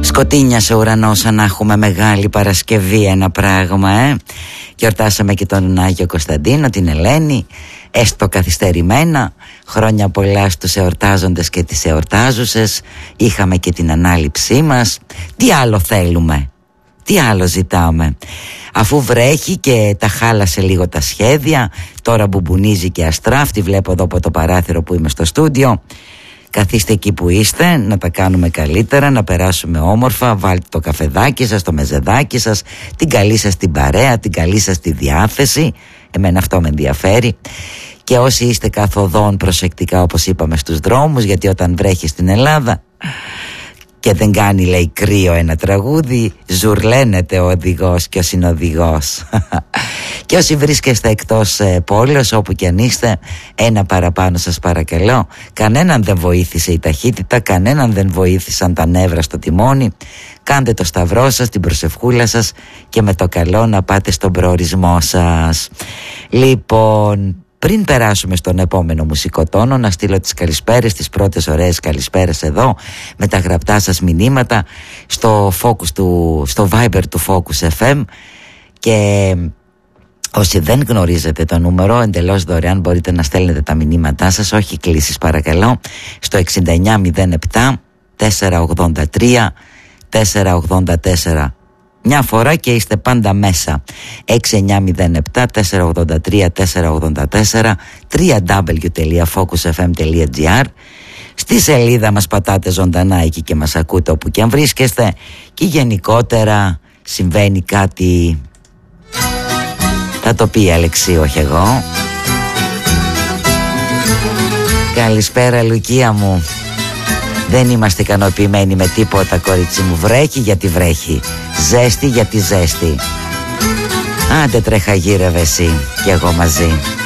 Σκοτίνιασε ο ουρανός σαν να έχουμε Μεγάλη Παρασκευή ένα πράγμα. Γιορτάσαμε και τον Άγιο Κωνσταντίνο, την Ελένη, έστω καθυστερημένα. Χρόνια πολλά στους εορτάζοντες και τις εορτάζουσες. Είχαμε και την ανάληψή μας. Τι άλλο θέλουμε, τι άλλο ζητάμε? Αφού βρέχει και τα χάλασε λίγο τα σχέδια, τώρα μπουμπουνίζει και αστράφτη, βλέπω εδώ από το παράθυρο που είμαι στο στούντιο. Καθίστε εκεί που είστε, να τα κάνουμε καλύτερα, να περάσουμε όμορφα. Βάλτε το καφεδάκι σας, το μεζεδάκι σας, την καλή σας την παρέα, την καλή σας τη διάθεση. Εμένα αυτό με ενδιαφέρει. Και όσοι είστε καθοδόν, προσεκτικά όπως είπαμε στους δρόμους, γιατί όταν βρέχει στην Ελλάδα και δεν κάνει, λέει, κρύο ένα τραγούδι, ζουρλαίνεται ο οδηγός και ο συνοδηγός. Και όσοι βρίσκεστε εκτός πόλεως, όπου και αν είστε, ένα παραπάνω σας παρακαλώ. Κανέναν δεν βοήθησε η ταχύτητα, κανέναν δεν βοήθησαν τα νεύρα στο τιμόνι. Κάντε το σταυρό σας, την προσευχούλα σας και με το καλό να πάτε στον προορισμό σας. Λοιπόν, πριν περάσουμε στον επόμενο μουσικό τόνο, να στείλω τις καλησπέρες, τις πρώτες ωραίες καλησπέρες εδώ με τα γραπτά σας μηνύματα στο Viber του Focus FM. Και όσοι δεν γνωρίζετε το νούμερο, εντελώς δωρεάν μπορείτε να στέλνετε τα μηνύματά σας, όχι κλήσεις παρακαλώ, στο 6907 483 484. Μια φορά και είστε πάντα μέσα. 6907 483 484, www.focusfm.gr. Στη σελίδα μας πατάτε ζωντανά εκεί και μας ακούτε όπου και αν βρίσκεστε. Και γενικότερα συμβαίνει κάτι, θα το πει η Αλεξή, όχι εγώ. Καλησπέρα Λουκία μου. Δεν είμαστε ικανοποιημένοι με τίποτα, κορίτσι μου. Βρέχει γιατί βρέχει, ζέστη γιατί ζέστη. Άντε τρέχα γύρευε εσύ κι εγώ μαζί.